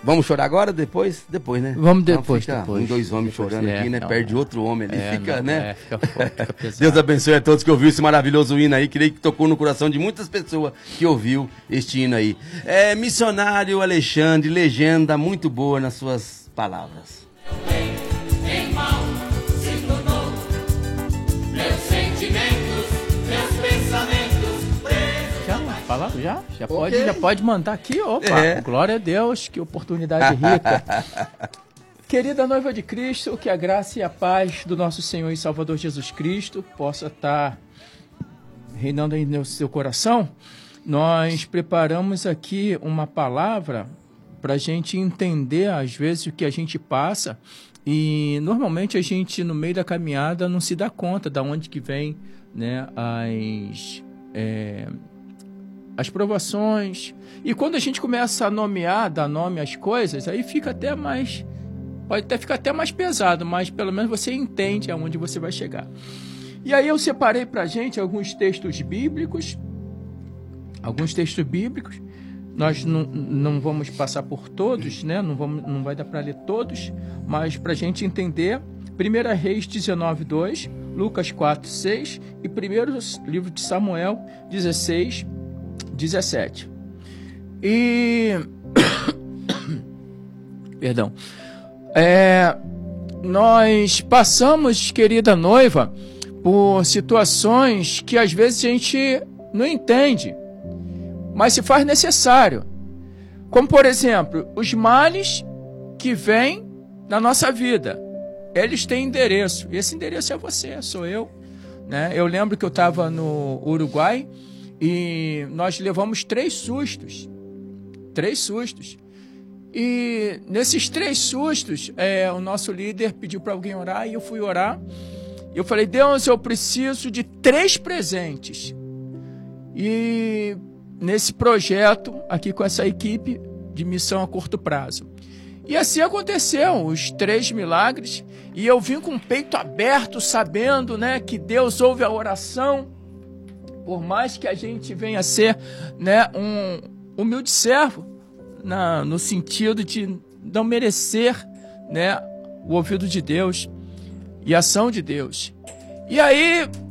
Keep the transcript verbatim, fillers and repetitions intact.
Vamos chorar agora, depois? Depois, né? Vamos depois, fica depois. Um, dois homens depois, chorando é, aqui, né? não, Perde outro homem ali, é, fica, não, né? É, fica, fica pesado. Deus abençoe a todos que ouviram esse maravilhoso hino aí. Creio que tocou no coração de muitas pessoas que ouviu este hino aí. É, missionário Alexandre, legenda muito boa nas suas palavras. Em mal se tornou meus sentimentos, meus pensamentos presos. Já, fala, já, já, Ok. pode, já pode mandar aqui, opa, É. glória a Deus, que oportunidade rica. Querida noiva de Cristo, que a graça e a paz do nosso Senhor e Salvador Jesus Cristo possa estar reinando aí no seu coração. Nós preparamos aqui uma palavra para a gente entender, às vezes, o que a gente passa, e normalmente a gente, no meio da caminhada, não se dá conta de onde que vem, né, as, é, as provações. E quando a gente começa a nomear, dar nome às coisas, aí fica até mais... Pode até ficar até mais pesado, mas pelo menos você entende aonde você vai chegar. E aí eu separei para a gente alguns textos bíblicos, alguns textos bíblicos. Nós não, não vamos passar por todos, né? Não, vamos, não vai dar para ler todos, mas para a gente entender, primeira Reis dezenove, dois, Lucas quatro, seis e primeiro livro de Samuel dezesseis, dezessete. E... Perdão. É, nós passamos, querida noiva, por situações que às vezes a gente não entende, mas se faz necessário. Como, por exemplo, os males que vêm na nossa vida. Eles têm endereço. E esse endereço é você, sou eu. Né? Eu lembro que eu estava no Uruguai e nós levamos três sustos. Três sustos. E nesses três sustos, é, o nosso líder pediu para alguém orar e eu fui orar. Eu falei, Deus, eu preciso de três presentes. E nesse projeto, aqui com essa equipe de missão a curto prazo. E assim aconteceu, os três milagres. E eu vim com o peito aberto, sabendo, né, que Deus ouve a oração. Por mais que a gente venha a ser, né, um humilde servo. Na, no sentido de não merecer, né, o ouvido de Deus e a ação de Deus. E aí